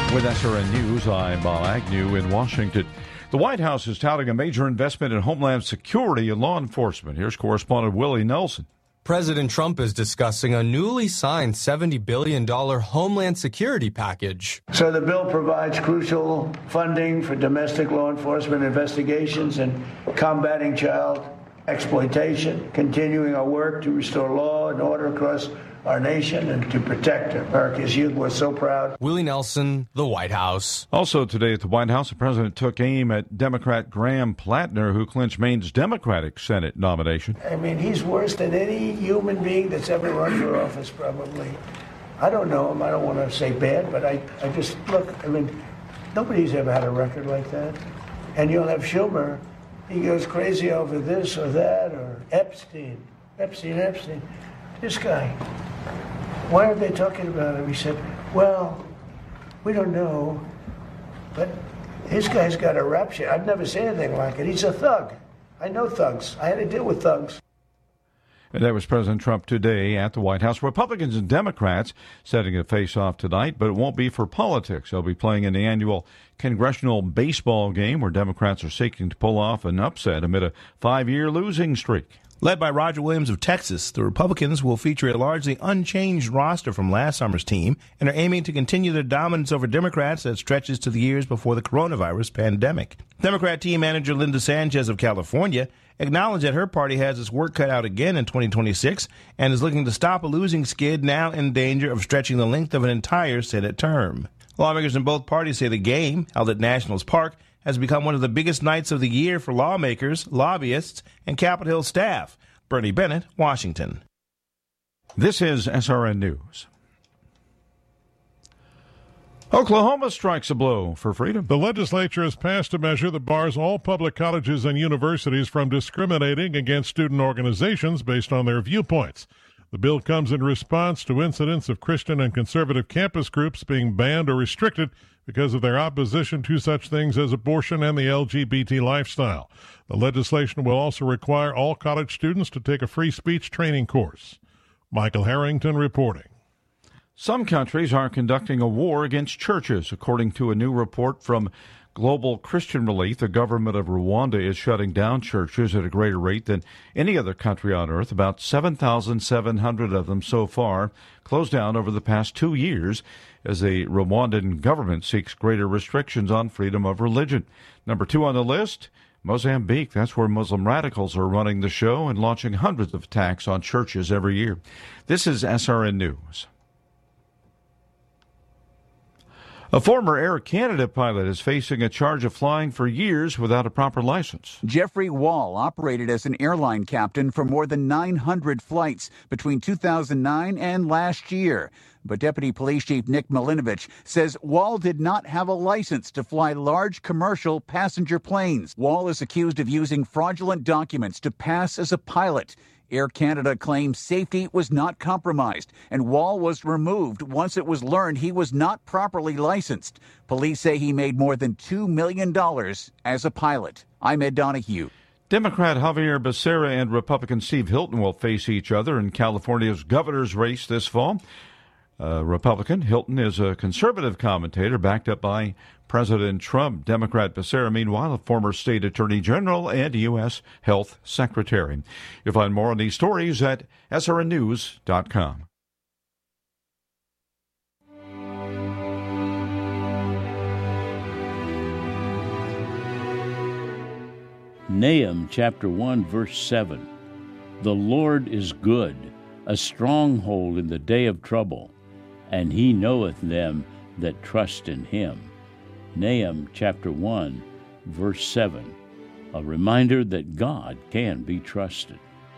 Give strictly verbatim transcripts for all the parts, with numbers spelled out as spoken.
With S R N News, I'm Bob Agnew in Washington. The White House is touting a major investment in homeland security and law enforcement. Here's correspondent Willie Nelson. President Trump is discussing a newly signed seventy billion dollars homeland security package. So the bill provides crucial funding for domestic law enforcement investigations and combating child exploitation, continuing our work to restore law and order across our nation and to protect America's youth. We're so proud. Willie Nelson, the White House. Also today at the White House, the president took aim at Democrat Graham Plattner, who clinched Maine's Democratic Senate nomination. I mean, he's worse than any human being that's ever run for office, probably. I don't know him. I don't want to say bad, but I, I just, look, I mean, nobody's ever had a record like that. And you'll have Schumer. He goes crazy over this or that, or Epstein, Epstein, Epstein. This guy, why are they talking about him? He said, well, we don't know, but this guy's got a rap sheet. I've never seen anything like it. He's a thug. I know thugs. I had to deal with thugs. And that was President Trump today at the White House. Republicans and Democrats setting a face-off tonight, but it won't be for politics. They'll be playing in the annual congressional baseball game where Democrats are seeking to pull off an upset amid a five-year losing streak. Led by Roger Williams of Texas, the Republicans will feature a largely unchanged roster from last summer's team and are aiming to continue their dominance over Democrats that stretches to the years before the coronavirus pandemic. Democrat team manager Linda Sanchez of California acknowledged that her party has its work cut out again in twenty twenty-six and is looking to stop a losing skid now in danger of stretching the length of an entire Senate term. Lawmakers in both parties say the game, held at Nationals Park, has become one of the biggest nights of the year for lawmakers, lobbyists, and Capitol Hill staff. Bernie Bennett, Washington. This is S R N News. Oklahoma strikes a blow for freedom. The legislature has passed a measure that bars all public colleges and universities from discriminating against student organizations based on their viewpoints. The bill comes in response to incidents of Christian and conservative campus groups being banned or restricted because of their opposition to such things as abortion and the L G B T lifestyle. The legislation will also require all college students to take a free speech training course. Michael Harrington reporting. Some countries are conducting a war against churches. According to a new report from Global Christian Relief, the government of Rwanda is shutting down churches at a greater rate than any other country on earth. About seven thousand seven hundred of them so far closed down over the past two years as the Rwandan government seeks greater restrictions on freedom of religion. Number two on the list, Mozambique. That's where Muslim radicals are running the show and launching hundreds of attacks on churches every year. This is S R N News. A former Air Canada pilot is facing a charge of flying for years without a proper license. Jeffrey Wall operated as an airline captain for more than nine hundred flights between two thousand nine and last year. But Deputy Police Chief Nick Milinovich says Wall did not have a license to fly large commercial passenger planes. Wall is accused of using fraudulent documents to pass as a pilot. Air Canada claims safety was not compromised, and Wall was removed once it was learned he was not properly licensed. Police say he made more than two million dollars as a pilot. I'm Ed Donahue. Democrat Javier Becerra and Republican Steve Hilton will face each other in California's governor's race this fall. Uh, Republican Hilton is a conservative commentator backed up by President Trump. Democrat Becerra, meanwhile, a former state attorney general and U S health secretary. You'll find more on these stories at S R N news dot com. Nahum chapter one, verse seven. The Lord is good, a stronghold in the day of trouble, and he knoweth them that trust in him. Nahum chapter one, verse seven, a reminder that God can be trusted.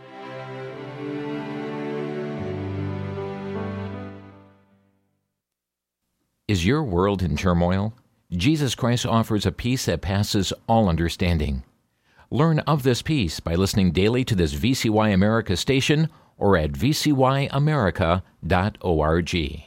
Is your world in turmoil? Jesus Christ offers a peace that passes all understanding. Learn of this peace by listening daily to this V C Y America station or at v c y america dot org.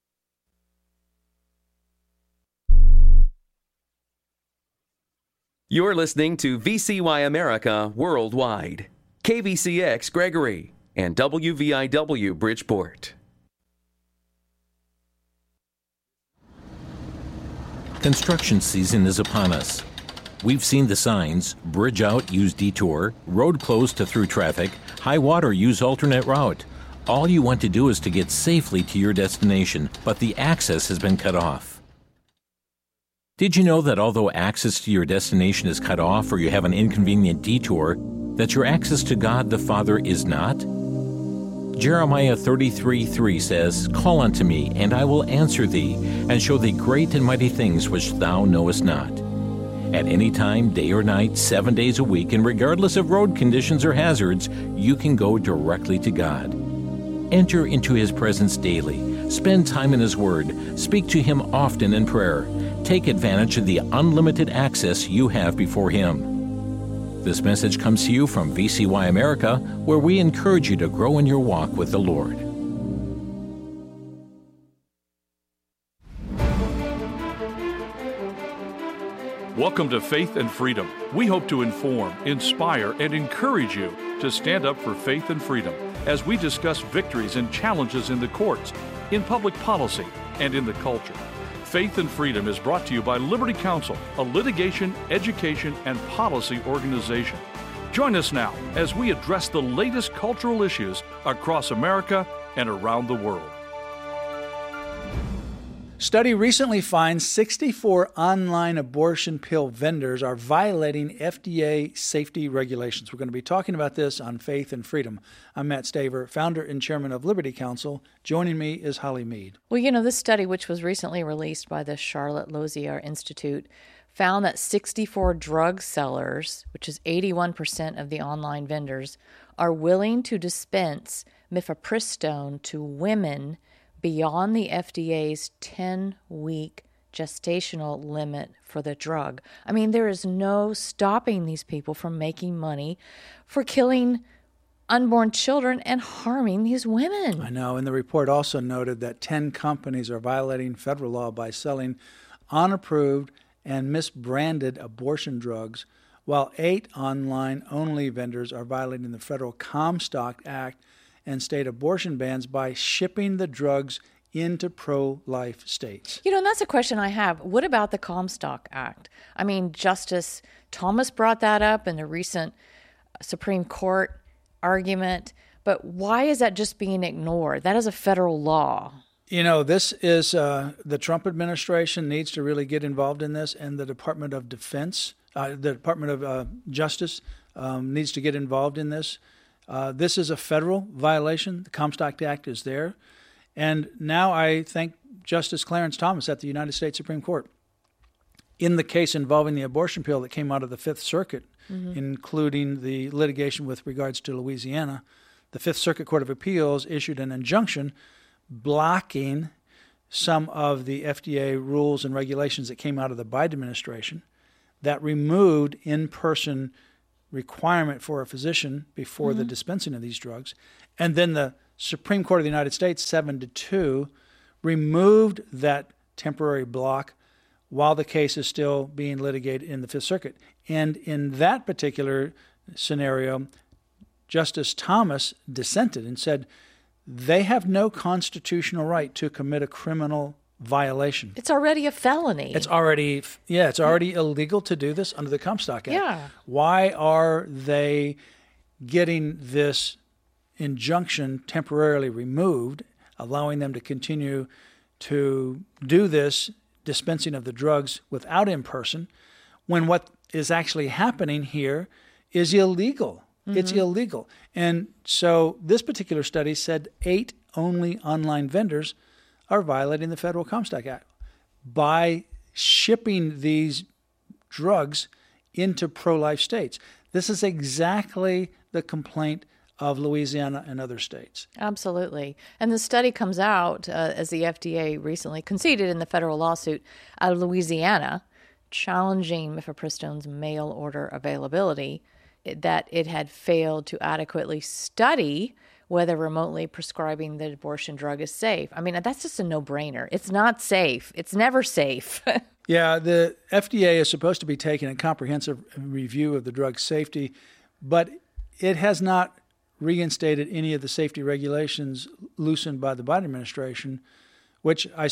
You're listening to V C Y America Worldwide, K V C X Gregory, and W V I W Bridgeport. Construction season is upon us. We've seen the signs: bridge out, use detour; road closed to through traffic; high water, use alternate route. All you want to do is to get safely to your destination, but the access has been cut off. Did you know that although access to your destination is cut off or you have an inconvenient detour, that your access to God the Father is not? Jeremiah thirty-three three says, "Call unto me, and I will answer thee, and show thee great and mighty things which thou knowest not." At any time, day or night, seven days a week, and regardless of road conditions or hazards, you can go directly to God. Enter into His presence daily. Spend time in His Word. Speak to Him often in prayer. Take advantage of the unlimited access you have before Him. This message comes to you from V C Y America, where we encourage you to grow in your walk with the Lord. Welcome to Faith and Freedom. We hope to inform, inspire, and encourage you to stand up for faith and freedom as we discuss victories and challenges in the courts, in public policy, and in the culture. Faith and Freedom is brought to you by Liberty Counsel, a litigation, education, and policy organization. Join us now as we address the latest cultural issues across America and around the world. Study recently finds sixty-four online abortion pill vendors are violating F D A safety regulations. We're going to be talking about this on Faith and Freedom. I'm Matt Staver, founder and chairman of Liberty Counsel. Joining me is Holly Mead. Well, you know, this study, which was recently released by the Charlotte Lozier Institute, found that sixty-four drug sellers, which is eighty-one percent of the online vendors, are willing to dispense mifepristone to women beyond the F D A's ten-week gestational limit for the drug. I mean, there is no stopping these people from making money for killing unborn children and harming these women. I know, and the report also noted that ten companies are violating federal law by selling unapproved and misbranded abortion drugs, while eight online-only vendors are violating the federal Comstock Act and state abortion bans by shipping the drugs into pro-life states. You know, and that's a question I have. What about the Comstock Act? I mean, Justice Thomas brought that up in the recent Supreme Court argument, but why is that just being ignored? That is a federal law. You know, this is, uh, the Trump administration needs to really get involved in this, and the Department of Defense, uh, the Department of uh, Justice um, needs to get involved in this. Uh, this is a federal violation. The Comstock Act is there. And now I thank Justice Clarence Thomas at the United States Supreme Court. In the case involving the abortion pill that came out of the Fifth Circuit, mm-hmm. including the litigation with regards to Louisiana, the Fifth Circuit Court of Appeals issued an injunction blocking some of the F D A rules and regulations that came out of the Biden administration that removed in-person requirement for a physician before mm-hmm. the dispensing of these drugs. And then the Supreme Court of the United States, seven to two, removed that temporary block while the case is still being litigated in the Fifth Circuit. And in that particular scenario, Justice Thomas dissented and said they have no constitutional right to commit a criminal violation. It's already a felony. It's already, yeah, it's already illegal to do this under the Comstock Act. Yeah. Why are they getting this injunction temporarily removed, allowing them to continue to do this dispensing of the drugs without in-person, when what is actually happening here is illegal? Mm-hmm. It's illegal. And so this particular study said eight only online vendors are violating the federal Comstock Act by shipping these drugs into pro-life states. This is exactly the complaint of Louisiana and other states. Absolutely. And the study comes out uh, as the F D A recently conceded in the federal lawsuit out of Louisiana challenging mifepristone's mail order availability, that it had failed to adequately study whether remotely prescribing the abortion drug is safe. I mean, that's just a no-brainer. It's not safe. It's never safe. Yeah, the F D A is supposed to be taking a comprehensive review of the drug's safety, but it has not reinstated any of the safety regulations loosened by the Biden administration, which I said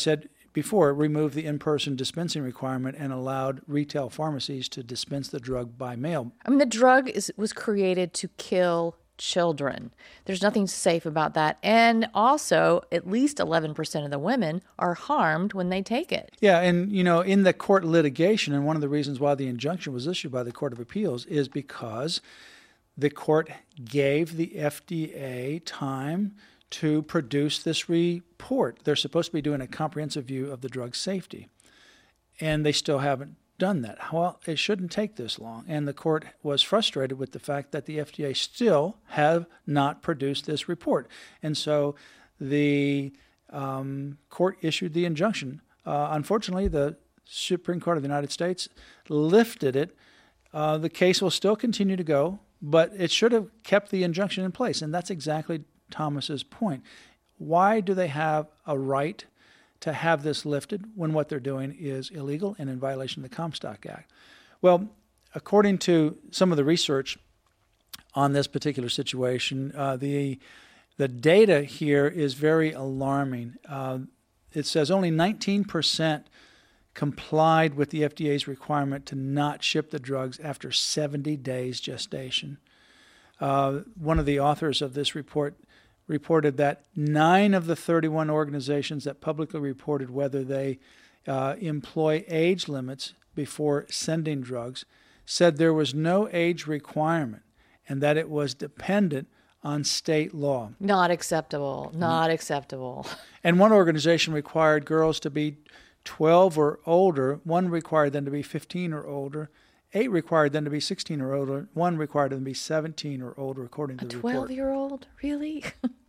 before, removed the in-person dispensing requirement and allowed retail pharmacies to dispense the drug by mail. I mean, the drug is, was created to kill children. There's nothing safe about that. And also, at least eleven percent of the women are harmed when they take it. Yeah, and, you know, in the court litigation, and one of the reasons why the injunction was issued by the Court of Appeals is because the court gave the F D A time to produce this report. They're supposed to be doing a comprehensive view of the drug safety, and they still haven't done that. Well, it shouldn't take this long, and the court was frustrated with the fact that the F D A still have not produced this report. And so the um, court issued the injunction. Uh, unfortunately, the Supreme Court of the United States lifted it. Uh, the case will still continue to go, but it should have kept the injunction in place, and that's exactly Thomas's point. Why do they have a right to have this lifted when what they're doing is illegal and in violation of the Comstock Act? Well, according to some of the research on this particular situation, uh, the the data here is very alarming. Uh, it says only nineteen percent complied with the F D A's requirement to not ship the drugs after seventy days gestation. Uh, one of the authors of this report reported that nine of the thirty-one organizations that publicly reported whether they uh, employ age limits before sending drugs said there was no age requirement and that it was dependent on state law. Not acceptable. Not mm. acceptable. And one organization required girls to be twelve or older. One required them to be fifteen or older. Eight required them to be sixteen or older. One required them to be seventeen or older, according to a the report. A twelve-year-old? Really?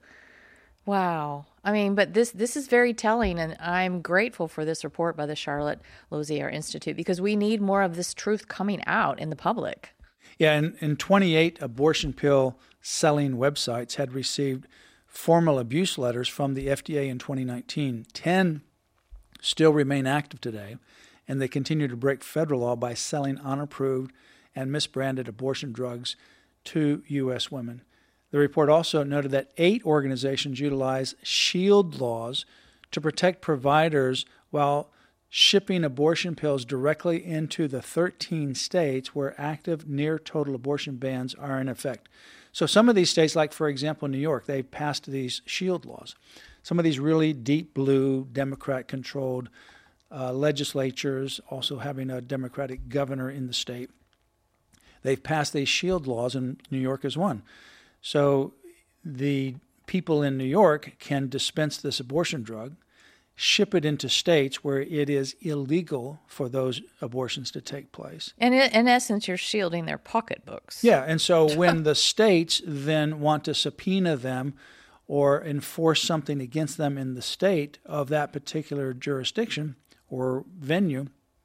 Wow. I mean, but this this is very telling, and I'm grateful for this report by the Charlotte Lozier Institute because we need more of this truth coming out in the public. Yeah, and, and twenty-eight abortion pill selling websites had received formal abuse letters from the F D A in twenty nineteen. ten still remain active today, and they continue to break federal law by selling unapproved and misbranded abortion drugs to U S women. The report also noted that eight organizations utilize shield laws to protect providers while shipping abortion pills directly into the thirteen states where active near-total abortion bans are in effect. So some of these states, like, for example, New York, they passed these shield laws. Some of these really deep blue, Democrat-controlled uh, legislatures, also having a Democratic governor in the state, they've passed these shield laws, and New York is one. So the people in New York can dispense this abortion drug, ship it into states where it is illegal for those abortions to take place. And in essence, you're shielding their pocketbooks. Yeah, and so when the states then want to subpoena them or enforce something against them in the state of that particular jurisdiction or venue,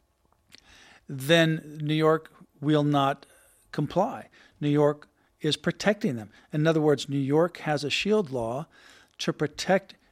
then New York will not comply. New York is protecting them. In other words, New York has a shield law to protect